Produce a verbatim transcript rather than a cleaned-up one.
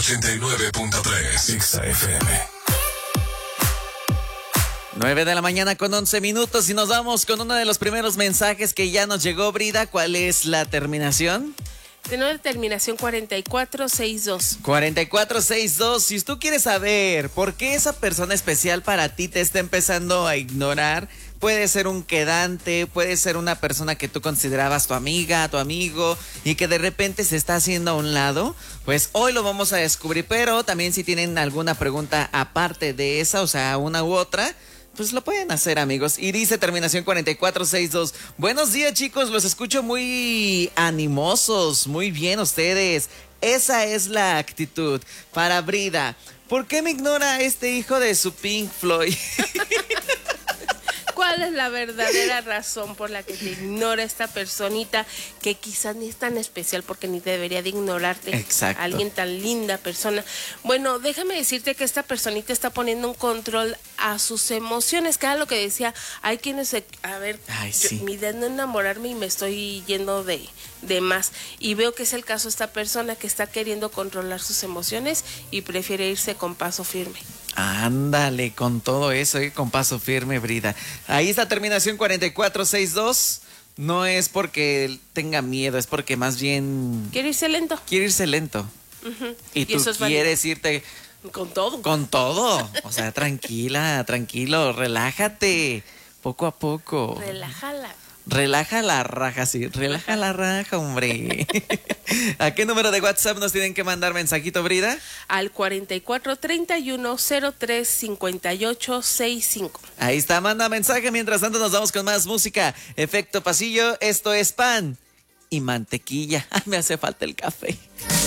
ochenta y nueve punto tres Exa F M. nueve de la mañana con once minutos y nos vamos con uno de los primeros mensajes que ya nos llegó, Brida. ¿Cuál es la terminación? Tenemos terminación cuarenta y cuatro sesenta y dos. cuarenta y cuatro sesenta y dos. Si tú quieres saber por qué esa persona especial para ti te está empezando a ignorar, puede ser un quedante, puede ser una persona que tú considerabas tu amiga, tu amigo, y que de repente se está haciendo a un lado, pues hoy lo vamos a descubrir. Pero también si tienen alguna pregunta aparte de esa, o sea, una u otra, pues lo pueden hacer, amigos. Y dice terminación cuarenta y cuatro sesenta y dos. Buenos días, chicos. Los escucho muy animosos. Muy bien ustedes. Esa es la actitud. Para Brida, ¿por qué me ignora este hijo de su Pink Floyd? ¿Cuál es la verdadera razón por la que te ignora esta personita que quizás ni es tan especial porque ni debería de ignorarte? Exacto. Alguien tan linda persona. Bueno, déjame decirte que esta personita está poniendo un control a sus emociones, que era lo que decía. Hay quienes, se, a ver, Ay, yo, sí. mi idea es no enamorarme y me estoy yendo de, de más. Y veo que es el caso de esta persona que está queriendo controlar sus emociones y prefiere irse con paso firme. Ándale, con todo eso, ¿eh? Con paso firme, Brida. Ahí está terminación cuarenta y cuatro sesenta y dos. No es porque tenga miedo, es porque más bien Quiere irse lento. quiere irse lento. Uh-huh. Y, Y tú eso es quieres irte Con todo. con todo. O sea, tranquila, tranquilo, relájate. Poco a poco. Relájala. Relaja la raja, sí. Relaja la raja, hombre. ¿A qué número de WhatsApp nos tienen que mandar mensajito, Brida? Al cuarenta y cuatro treinta y uno cero tres cincuenta y ocho sesenta y cinco. Ahí está, manda mensaje. Mientras tanto nos vamos con más música. Efecto pasillo, esto es Pan y Mantequilla. Ay, me hace falta el café.